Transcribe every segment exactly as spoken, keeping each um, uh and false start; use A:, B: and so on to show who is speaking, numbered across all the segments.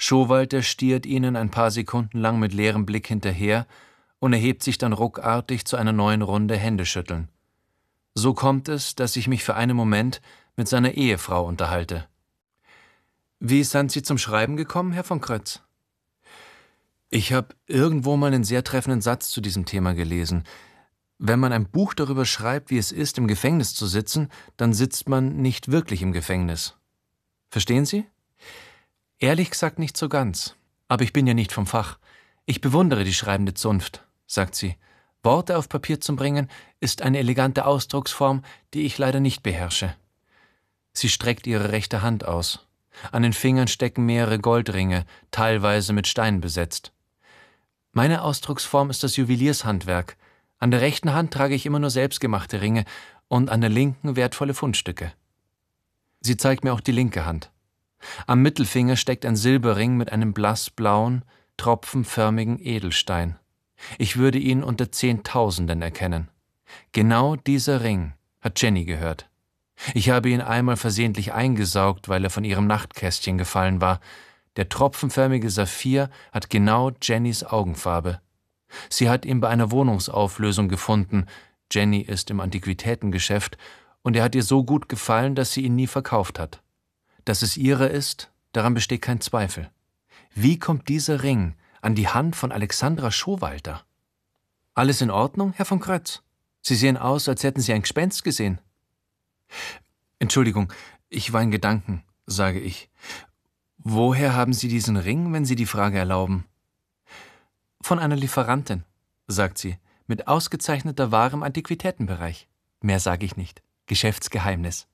A: Schowalter stiert ihnen ein paar Sekunden lang mit leerem Blick hinterher und erhebt sich dann ruckartig zu einer neuen Runde Händeschütteln. So kommt es, dass ich mich für einen Moment mit seiner Ehefrau unterhalte. »Wie sind Sie zum Schreiben gekommen, Herr von Krötz?« »Ich habe irgendwo mal einen sehr treffenden Satz zu diesem Thema gelesen. Wenn man ein Buch darüber schreibt, wie es ist, im Gefängnis zu sitzen, dann sitzt man nicht wirklich im Gefängnis. Verstehen Sie?« »Ehrlich gesagt nicht so ganz. Aber ich bin ja nicht vom Fach. Ich bewundere die schreibende Zunft«, sagt sie. »Worte auf Papier zu bringen, ist eine elegante Ausdrucksform, die ich leider nicht beherrsche.« Sie streckt ihre rechte Hand aus. An den Fingern stecken mehrere Goldringe, teilweise mit Steinen besetzt. »Meine Ausdrucksform ist das Juweliershandwerk. An der rechten Hand trage ich immer nur selbstgemachte Ringe und an der linken wertvolle Fundstücke.« Sie zeigt mir auch die linke Hand. Am Mittelfinger steckt ein Silberring mit einem blassblauen, tropfenförmigen Edelstein. Ich würde ihn unter Zehntausenden erkennen. Genau dieser Ring hat Jenny gehört. Ich habe ihn einmal versehentlich eingesaugt, weil er von ihrem Nachtkästchen gefallen war. Der tropfenförmige Saphir hat genau Jennys Augenfarbe. Sie hat ihn bei einer Wohnungsauflösung gefunden. Jenny ist im Antiquitätengeschäft und er hat ihr so gut gefallen, dass sie ihn nie verkauft hat. Dass es ihrer ist, daran besteht kein Zweifel. Wie kommt dieser Ring an die Hand von Alexandra Schowalter? »Alles in Ordnung, Herr von Krötz? Sie sehen aus, als hätten Sie ein Gespenst gesehen.« »Entschuldigung, ich war in Gedanken«, sage ich. »Woher haben Sie diesen Ring, wenn Sie die Frage erlauben?« »Von einer Lieferantin«, sagt sie, »mit ausgezeichneter Ware im Antiquitätenbereich. Mehr sage ich nicht. Geschäftsgeheimnis.«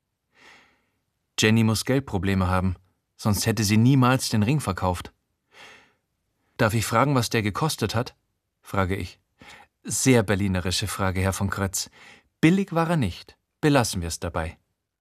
A: Jenny muss Geldprobleme haben, sonst hätte sie niemals den Ring verkauft. »Darf ich fragen, was der gekostet hat?«, frage ich. »Sehr berlinerische Frage, Herr von Krötz. Billig war er nicht. Belassen wir es dabei.«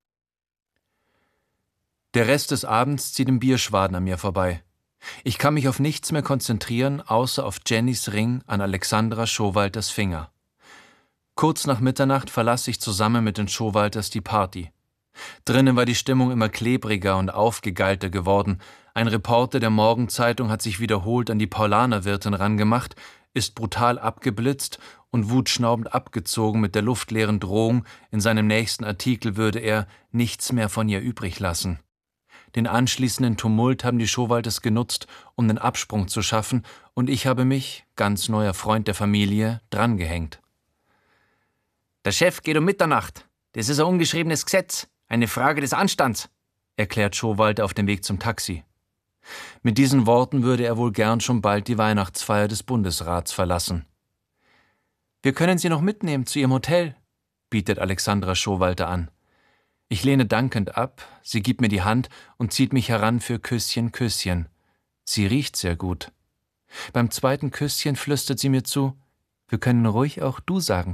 A: Der Rest des Abends zieht im Bierschwaden an mir vorbei. Ich kann mich auf nichts mehr konzentrieren, außer auf Jennys Ring an Alexandra Schowalters Finger. Kurz nach Mitternacht verlasse ich zusammen mit den Schowalters die Party. Drinnen war die Stimmung immer klebriger und aufgegeilter geworden. Ein Reporter der Morgenzeitung hat sich wiederholt an die Paulanerwirtin rangemacht, ist brutal abgeblitzt und wutschnaubend abgezogen mit der luftleeren Drohung, in seinem nächsten Artikel würde er nichts mehr von ihr übrig lassen. Den anschließenden Tumult haben die Schowalters genutzt, um den Absprung zu schaffen, und ich habe mich, ganz neuer Freund der Familie, drangehängt. »Der Chef geht um Mitternacht. Das ist ein ungeschriebenes Gesetz, eine Frage des Anstands«, erklärt Schowalter auf dem Weg zum Taxi. Mit diesen Worten würde er wohl gern schon bald die Weihnachtsfeier des Bundesrats verlassen. »Wir können Sie noch mitnehmen zu Ihrem Hotel«, bietet Alexandra Schowalter an. Ich lehne dankend ab, sie gibt mir die Hand und zieht mich heran für Küsschen, Küsschen. Sie riecht sehr gut. Beim zweiten Küsschen flüstert sie mir zu, wir können ruhig auch du sagen.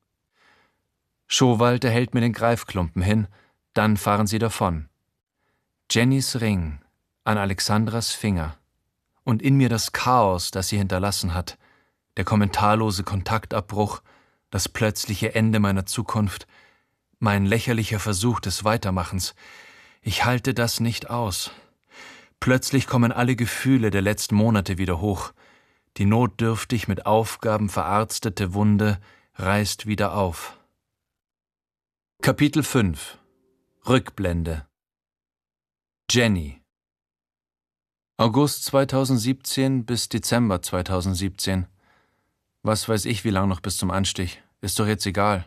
A: Schowalter hält mir den Greifklumpen hin, dann fahren sie davon. Jennys Ring an Alexandras Finger und in mir das Chaos, das sie hinterlassen hat, der kommentarlose Kontaktabbruch, das plötzliche Ende meiner Zukunft, mein lächerlicher Versuch des Weitermachens. Ich halte das nicht aus. Plötzlich kommen alle Gefühle der letzten Monate wieder hoch. Die notdürftig mit Aufgaben verarztete Wunde reißt wieder auf. Kapitel fünf. Rückblende. Jenny. August zweitausendsiebzehn bis Dezember zweitausendsiebzehn. Was weiß ich, wie lang noch bis zum Anstich. Ist doch jetzt egal.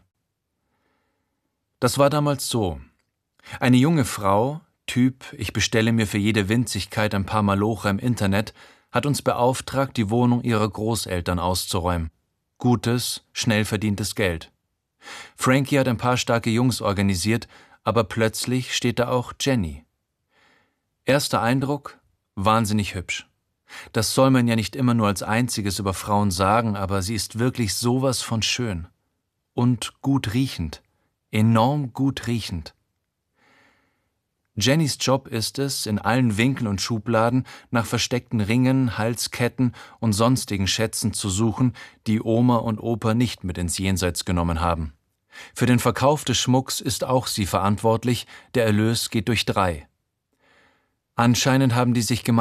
A: Das war damals so. Eine junge Frau, Typ, ich bestelle mir für jede Winzigkeit ein paar Malocher im Internet, hat uns beauftragt, die Wohnung ihrer Großeltern auszuräumen. Gutes, schnell verdientes Geld. Frankie hat ein paar starke Jungs organisiert, aber plötzlich steht da auch Jenny. Erster Eindruck, wahnsinnig hübsch. Das soll man ja nicht immer nur als einziges über Frauen sagen, aber sie ist wirklich sowas von schön. Und gut riechend. Enorm gut riechend. Jennys Job ist es, in allen Winkeln und Schubladen nach versteckten Ringen, Halsketten und sonstigen Schätzen zu suchen, die Oma und Opa nicht mit ins Jenseits genommen haben. Für den Verkauf des Schmucks ist auch sie verantwortlich, der Erlös geht durch drei. Anscheinend haben die sich gemeinsam